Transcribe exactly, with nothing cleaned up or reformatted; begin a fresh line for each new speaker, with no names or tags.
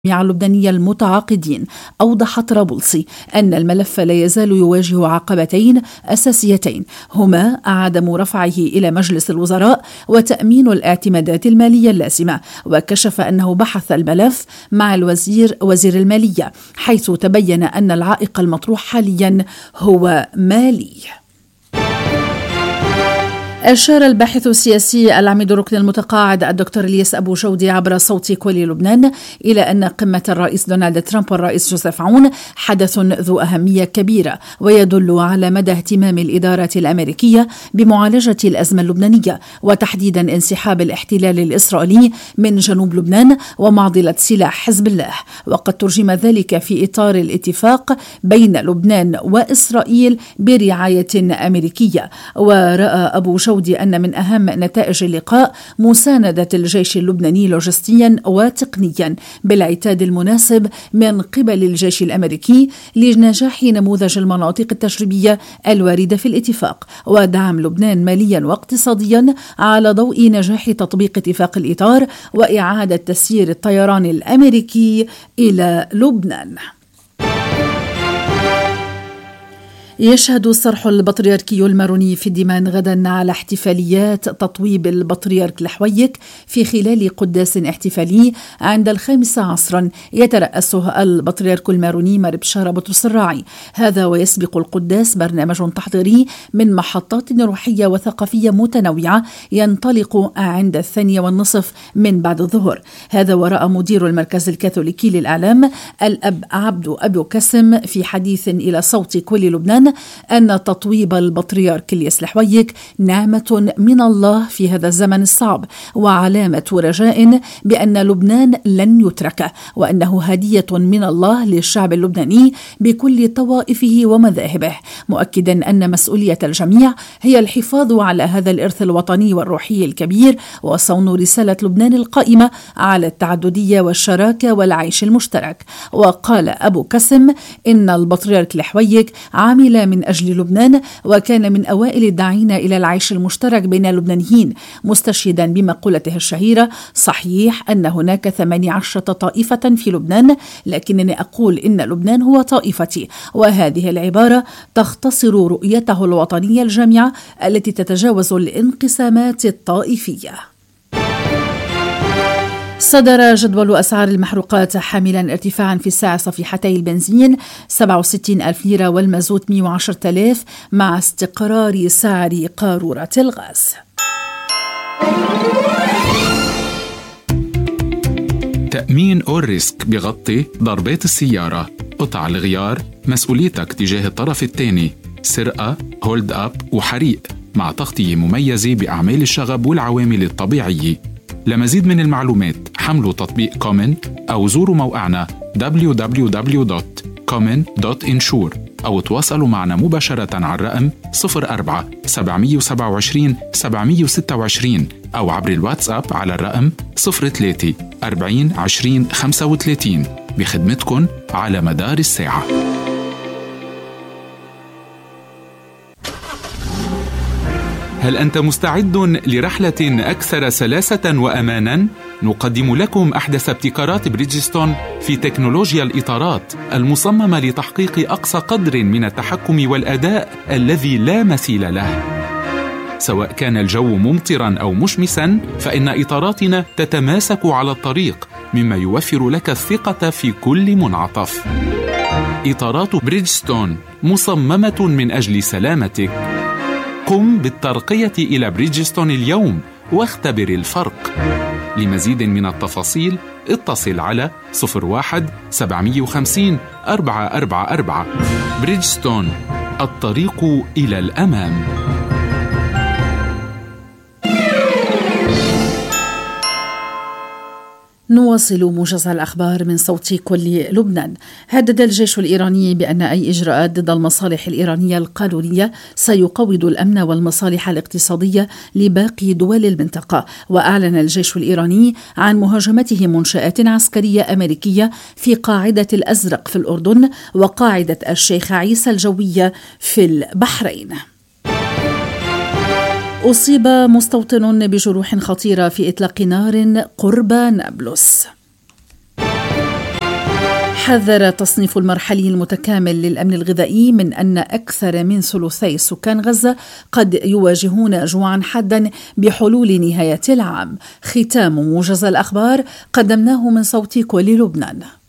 اللبنانية المتعاقدين. أوضح طرابلسي أن الملف لا يزال يواجه عقبتين أساسيتين، هما عدم رفعه إلى مجلس الوزراء وتأمين الاعتمادات المالية اللازمة. وكشف أنه بحث الملف مع الوزير وزير المالية، حيث تبين أن العائق المطروح حاليا هو مالي. أشار الباحث السياسي العميد الركن المتقاعد الدكتور إلياس أبو جودي عبر صوت كل لبنان إلى أن قمة الرئيس دونالد ترامب والرئيس جوزيف عون حدث ذو أهمية كبيرة، ويدل على مدى اهتمام الإدارة الأمريكية بمعالجة الأزمة اللبنانية، وتحديدا انسحاب الاحتلال الإسرائيلي من جنوب لبنان ومعضلة سلاح حزب الله. وقد ترجم ذلك في إطار الاتفاق بين لبنان وإسرائيل برعاية أمريكية. ورأى أبو جودي أن من أهم نتائج اللقاء مساندة الجيش اللبناني لوجستيا وتقنيا بالعتاد المناسب من قبل الجيش الأمريكي لنجاح نموذج المناطق التجريبية الواردة في الاتفاق، ودعم لبنان ماليا واقتصاديا على ضوء نجاح تطبيق اتفاق الإطار وإعادة تسيير الطيران الأمريكي إلى لبنان. يشهد الصرح البطريركي الماروني في الدمام غدا على احتفاليات تطويب البطريرك لحويك في خلال قداس احتفالي عند الخامسة عصرا يترأسه البطريرك الماروني مار بشارة بطرس الراعي. هذا ويسبق القداس برنامج تحضيري من محطات روحية وثقافية متنوعة ينطلق عند الثانية والنصف من بعد الظهر. هذا وراء مدير المركز الكاثوليكي للإعلام الأب عبدو أبو كسم في حديث إلى صوت كل لبنان أن تطويب البطريرك إلياس لحويك نعمة من الله في هذا الزمن الصعب، وعلامة رجاء بأن لبنان لن يترك، وأنه هدية من الله للشعب اللبناني بكل طوائفه ومذاهبه، مؤكدا أن مسؤولية الجميع هي الحفاظ على هذا الإرث الوطني والروحي الكبير وصون رسالة لبنان القائمة على التعددية والشراكة والعيش المشترك. وقال أبو كسم إن البطريرك لحويك عامل من أجل لبنان، وكان من أوائل الداعين إلى العيش المشترك بين اللبنانيين، مستشهدا بمقولته الشهيرة: صحيح أن هناك ثمانية عشر طائفة في لبنان، لكنني أقول إن لبنان هو طائفتي. وهذه العبارة تختصر رؤيته الوطنية الجامعة التي تتجاوز الانقسامات الطائفية. صدر جدول أسعار المحروقات حاملا ارتفاعا في الساعة صفيحتي البنزين سبعة وستين ألف ليرة والمازوت مئة وعشرة آلاف مع استقرار سعر قارورة الغاز.
تأمين أول ريسك بغطي ضربات السيارة، قطع الغيار، مسؤوليتك تجاه الطرف الثاني، سرقة، هولد أب وحريق، مع تغطية مميزة بأعمال الشغب والعوامل الطبيعية. لمزيد من المعلومات حملوا تطبيق كومن أو زوروا موقعنا دبليو دبليو دبليو دوت كومن دوت إنشور أو تواصلوا معنا مباشرة على الرقم صفر أربعة سبعمئة وسبعة وعشرين سبعمئة وستة وعشرين أو عبر الواتساب على الرقم صفر ثلاثة أربعين عشرين خمسة وثلاثين بخدمتكن على مدار الساعة. هل أنت مستعد لرحلة أكثر سلاسة وأماناً؟ نقدم لكم أحدث ابتكارات بريدجستون في تكنولوجيا الإطارات المصممة لتحقيق أقصى قدر من التحكم والأداء الذي لا مثيل له. سواء كان الجو ممطراً أو مشمساً، فإن إطاراتنا تتماسك على الطريق، مما يوفر لك الثقة في كل منعطف. إطارات بريدجستون مصممة من أجل سلامتك. قم بالترقية إلى بريدجستون اليوم واختبر الفرق. لمزيد من التفاصيل اتصل على صفر واحد سبعمئة وخمسين أربعة أربعة أربعة. بريدجستون، الطريق إلى الأمام.
نواصل موجز الأخبار من صوت كل لبنان. هدد الجيش الإيراني بأن أي إجراءات ضد المصالح الإيرانية القانونية سيقوض الأمن والمصالح الاقتصادية لباقي دول المنطقة. وأعلن الجيش الإيراني عن مهاجمته منشآت عسكرية أمريكية في قاعدة الأزرق في الأردن وقاعدة الشيخ عيسى الجوية في البحرين. أصيب مستوطن بجروح خطيرة في إطلاق نار قرب نابلس. حذر تصنيف المرحلي المتكامل للأمن الغذائي من أن أكثر من ثلثي سكان غزة قد يواجهون جوعا حادا بحلول نهاية العام. ختام موجز الأخبار قدمناه من صوت كل لبنان.